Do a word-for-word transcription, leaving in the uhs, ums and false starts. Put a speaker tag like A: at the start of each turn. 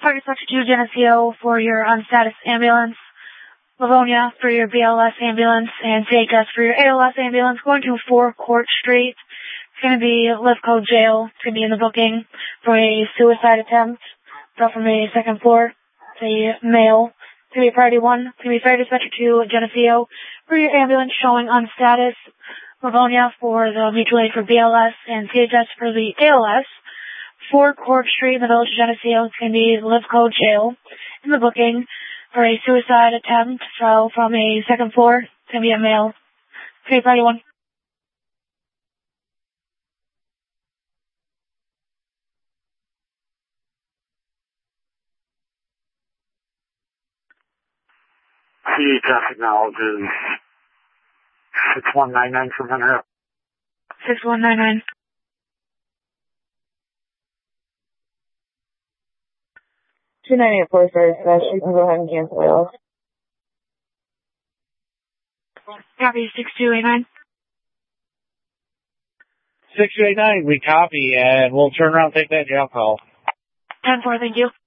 A: Target Section two Geneseo for your on-status ambulance, Livonia for your B L S ambulance, and C H S for your A L S ambulance, going to four Court Street. It's going to be Lithgow Jail. It's going to be in the booking for a suicide attempt. Fell from a second floor. It's a male. It's going to be priority one. It's going to be Fire Dispatcher two Geneseo for your ambulance showing on status, Livonia for the mutual aid for B L S, and C H S for the A L S. four Court Street in the village of Geneseo. It's going to be Lithgow Jail in the booking for a suicide attempt. Fell from a second floor. It's going to be a male. It's going to be priority one.
B: C H S acknowledges six one nine nine from Henry.
A: six one nine nine.
C: two ninety-eight four Fire Dispatch, you can go ahead and cancel it off.
A: Copy six two eight nine.
D: six two eight nine, we copy, and we'll turn around and take that jail call.
A: ten four, thank you.